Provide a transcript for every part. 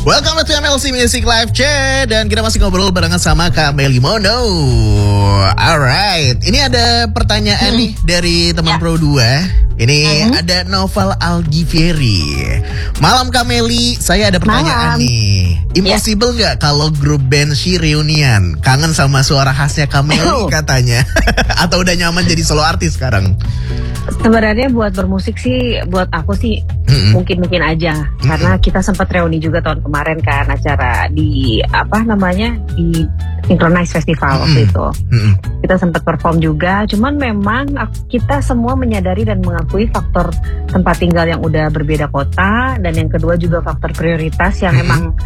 Welcome to MLC Music Live Chat. Dan kita masih ngobrol barengan sama Kak Meli Mono. Alright, ini ada pertanyaan nih dari teman Pro 2. Ini ada Noval Algivieri. Malam Kak Meli, saya ada pertanyaan nih. Impossible nggak kalau grup band She reunian? Kangen sama suara khasnya Kak Meli katanya. Atau udah nyaman jadi solo artis sekarang? Sebenarnya buat bermusik sih, buat aku sih mungkin aja, karena kita sempat reuni juga tahun kemarin kan, acara di di Synchronize Festival waktu itu. Kita sempat perform juga, cuman memang kita semua menyadari dan mengakui faktor tempat tinggal yang udah berbeda kota, dan yang kedua juga faktor prioritas yang emang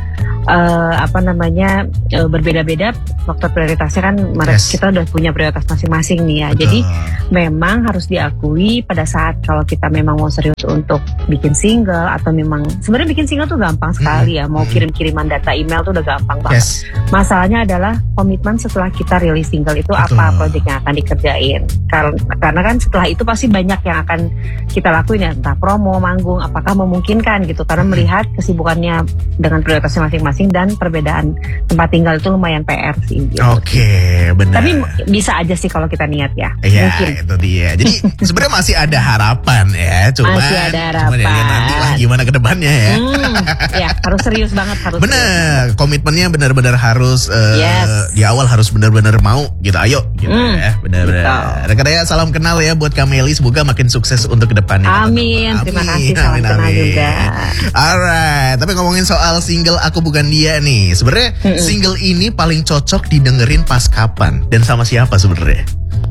berbeda-beda. Faktor prioritasnya kan kita udah punya prioritas masing-masing nih ya. Jadi memang harus diakui pada saat kalau kita memang mau serius untuk bikin single, atau memang sebenarnya bikin single tuh gampang sekali ya. Mau kirim-kiriman data email tuh udah gampang banget. Masalahnya adalah komitmen setelah kita rilis single itu apa project yang akan dikerjain. Karena kan setelah itu pasti banyak yang akan kita lakuin ya, entah promo, manggung, apakah memungkinkan gitu. Karena melihat kesibukannya dengan prioritasnya masing-masing dan perbedaan tempat tinggal itu lumayan PR sih gitu. Oke, benar. Tapi bisa aja sih kalau kita niat ya. Iya, mungkin. itu dia. Jadi sebenarnya masih ada harapan ya. Masih ada harapan. Cuma nanti lah gimana ke depannya ya. Ya, harus serius banget, harus. Bener, komitmennya benar-benar harus di awal harus benar-benar mau gitu. Ayo gitu ya. Benar-benar. Rekan-rekan salam kenal ya buat Kak Meli, semoga makin sukses untuk kedepannya. Amin. Terima kasih, salam kenal juga. Alright, tapi ngomongin soal single Aku Bukan Dia nih. Sebenarnya single ini paling cocok didengerin pas kapan dan sama siapa sebenarnya?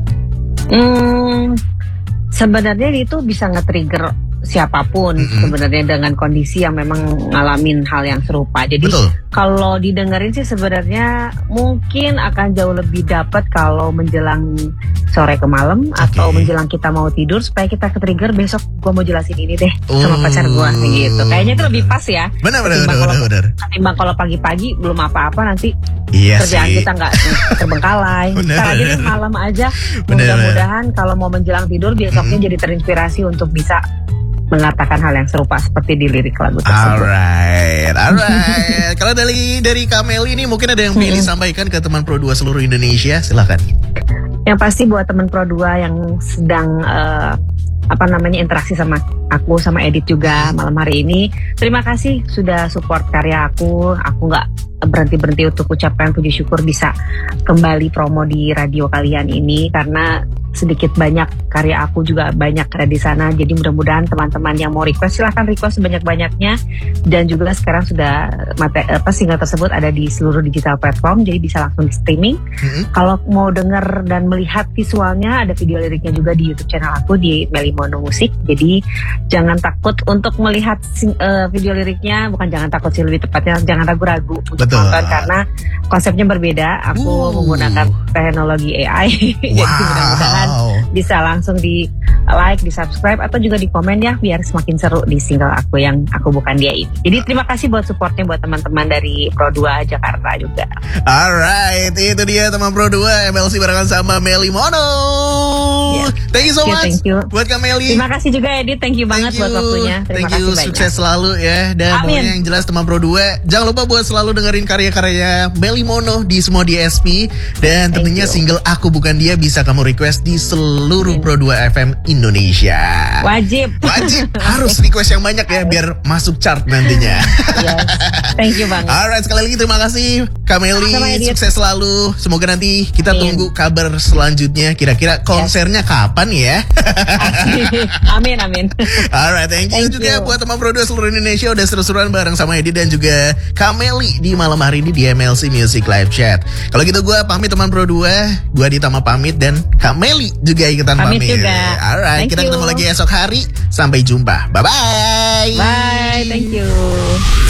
Sebenarnya itu bisa nge-trigger siapapun sebenarnya dengan kondisi yang memang ngalamin hal yang serupa. Jadi kalau didengerin sih sebenarnya mungkin akan jauh lebih dapat kalau menjelang sore ke malam atau menjelang kita mau tidur, supaya kita ke-trigger besok gue mau jelasin ini deh sama pacar gue gitu. Kayaknya itu lebih pas ya. Benar. Ketimbang kalau pagi-pagi belum apa-apa nanti sih. Kerjaan kita nggak terbengkalai. Sekarang ini malam aja. Mudah-mudahan kalau mau menjelang tidur besoknya jadi terinspirasi untuk bisa mengatakan hal yang serupa seperti di lirik lagu tersebut. Alright. Kalau dari Kak Meli ini mungkin ada yang pilih sampaikan ke teman Pro 2 seluruh Indonesia, silakan. Yang pasti buat teman Pro 2 yang sedang interaksi sama aku, sama Edit juga malam hari ini, terima kasih sudah support karya aku. Aku nggak berhenti untuk ucapkan puji syukur bisa kembali promo di radio kalian ini, karena sedikit banyak karya aku juga banyak ada di sana. Jadi mudah-mudahan teman-teman yang mau request silahkan request sebanyak-banyaknya. Dan juga sekarang sudah single tersebut ada di seluruh digital platform, jadi bisa langsung di streaming. Kalau mau denger dan melihat visualnya, ada video liriknya juga di YouTube channel aku di Meli Mono Musik. Jadi jangan takut untuk melihat video liriknya, bukan jangan takut sih, lebih tepatnya jangan ragu-ragu untuk nonton, karena konsepnya berbeda. Aku menggunakan teknologi AI. Jadi mudah-mudahan bisa langsung di like, di subscribe, atau juga di komen ya, biar semakin seru di single aku yang Aku Bukan Dia ini. Jadi terima kasih buat supportnya buat teman-teman dari Pro 2 Jakarta juga. Alright, itu dia teman Pro 2 MLC barengan sama Meli Mono. Thank you so much buat Kak Meli. Terima kasih juga Edit, thank you banget buat waktunya. Terima kasih banyak. Sukses selalu ya. Dan pokoknya yang jelas teman Pro 2, jangan lupa buat selalu dengerin karya-karya Meli Mono di semua DSP. Dan tentunya single Aku Bukan Dia bisa kamu request di seluruh Pro 2 FM Indonesia. Wajib harus request yang banyak ya, biar masuk chart nantinya. Thank you banget. Alright, sekali lagi terima kasih Kak Meli, sukses selalu. Semoga nanti kita tunggu kabar selanjutnya, kira-kira konsernya kapan ya. Amin. Alright, thank you juga buat teman Pro 2 seluruh Indonesia udah seru-seruan bareng sama Edi dan juga Kak Meli di malam hari ini di MLC Music Live Chat. Kalau gitu gue pamit teman Pro 2, gue Ditama pamit dan Kak Meli juga ikutan pamit juga. Alright, kita ketemu lagi esok hari. Sampai jumpa. Bye-bye. Bye, thank you.